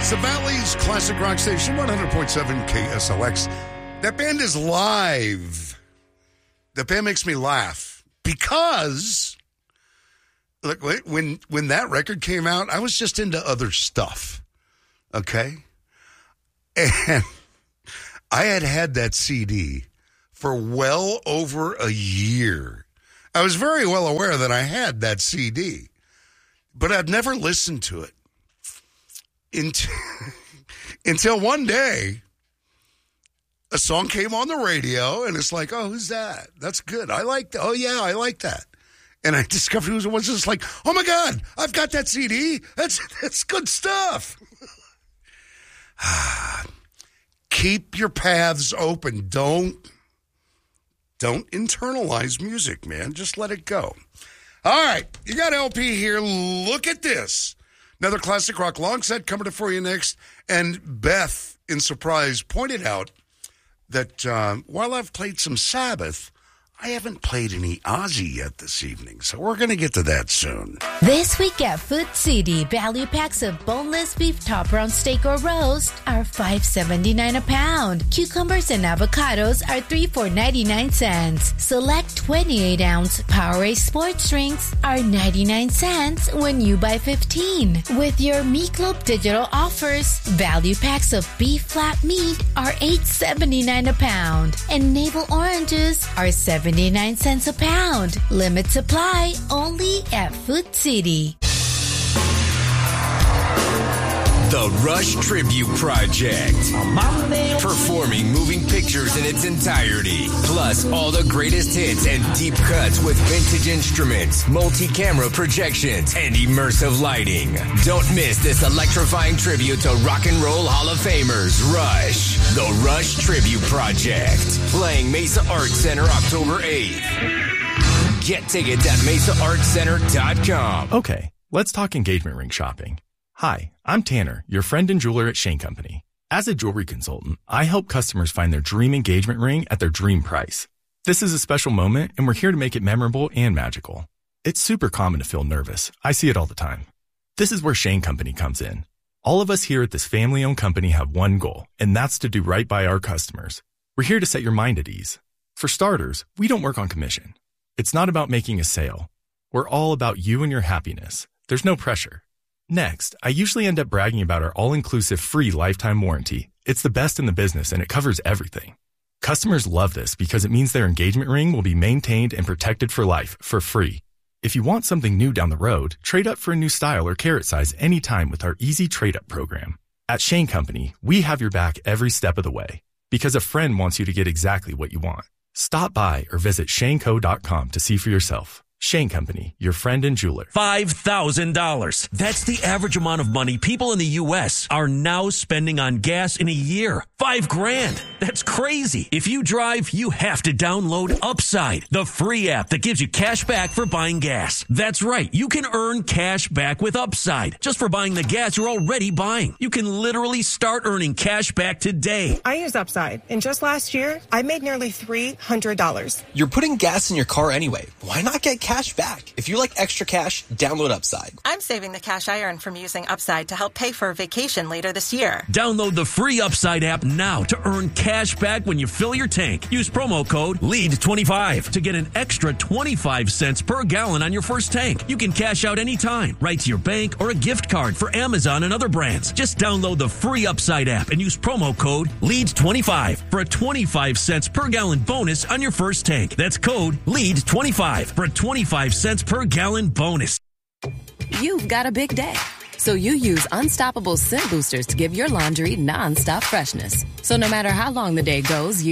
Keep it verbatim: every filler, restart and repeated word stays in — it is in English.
It's the Valley's Classic Rock Station, one hundred point seven K S L X. That band is live. That band makes me laugh because, look, when, when that record came out, I was just into other stuff, okay? And I had had that C D for well over a year. I was very well aware that I had that C D, but I'd never listened to it until, until one day a song came on the radio, and it's like, oh, who's that? That's good. I like that. Oh, yeah, I like that. And I discovered who it was. Just like, oh, my God, I've got that C D. That's, that's good stuff. Keep your paths open. Don't, don't internalize music, man. Just let it go. All right, you got L P here. Look at this. Another classic rock long set coming for you next. And Beth, in surprise, pointed out that uh, while I've played some Sabbath, I haven't played any Ozzy yet this evening, so we're going to get to that soon. This week at Food City, value packs of boneless beef top round steak or roast are five seventy-nine a pound. Cucumbers and avocados are three for ninety-nine cents. Select twenty-eight ounce Powerade sports drinks are ninety-nine cents when you buy fifteen. With your Michelob digital offers, value packs of beef flat meat are eight seventy-nine a pound, and navel oranges are seventy-nine cents a pound. Limit supply only at Food City. The Rush Tribute Project. Performing moving pictures in its entirety. Plus all the greatest hits and deep cuts with vintage instruments, multi-camera projections, and immersive lighting. Don't miss this electrifying tribute to Rock and Roll Hall of Famers, Rush. The Rush Tribute Project. Playing Mesa Arts Center October eighth. Get tickets at mesa arts center dot com. Okay, let's talk engagement ring shopping. Hi, I'm Tanner, your friend and jeweler at Shane Company. As a jewelry consultant, I help customers find their dream engagement ring at their dream price. This is a special moment, and we're here to make it memorable and magical. It's super common to feel nervous. I see it all the time. This is where Shane Company comes in. All of us here at this family-owned company have one goal, and that's to do right by our customers. We're here to set your mind at ease. For starters, we don't work on commission. It's not about making a sale. We're all about you and your happiness. There's no pressure. Next, I usually end up bragging about our all-inclusive free lifetime warranty. It's the best in the business, and it covers everything. Customers love this because it means their engagement ring will be maintained and protected for life, for free. If you want something new down the road, trade up for a new style or carat size anytime with our easy trade-up program. At Shane Company, we have your back every step of the way because a friend wants you to get exactly what you want. Stop by or visit shane co dot com to see for yourself. Shane Company, your friend and jeweler. five thousand dollars. That's the average amount of money people in the U S are now spending on gas in a year. Five grand. That's crazy. If you drive, you have to download Upside, the free app that gives you cash back for buying gas. That's right. You can earn cash back with Upside just for buying the gas you're already buying. You can literally start earning cash back today. I use Upside, and just last year, I made nearly three hundred dollars. You're putting gas in your car anyway. Why not get cash back? If you like extra cash, download Upside. I'm saving the cash I earn from using Upside to help pay for a vacation later this year. Download the free Upside app now to earn cash back when you fill your tank. Use promo code lead twenty-five to get an extra twenty-five cents per gallon on your first tank. You can cash out anytime, right to your bank or a gift card for Amazon and other brands. Just download the free Upside app and use promo code lead twenty-five for a twenty-five cents per gallon bonus on your first tank. That's code lead twenty-five for a twenty-five cents per gallon bonus. You've got a big day, so you use Unstoppable Scent Boosters to give your laundry non-stop freshness. So no matter how long the day goes, you